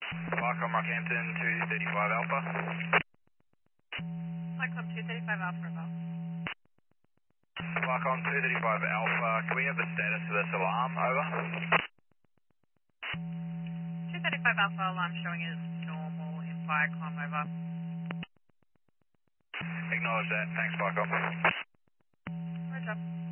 Viacom Rockhampton 235 Alpha. Viacom 235 Alpha Bravo. Viacom 235 Alpha, can we have the status of this alarm? Over. 235 Alpha alarm showing as normal in Viacom, over. Acknowledge that. Thanks, Viacom. Roger.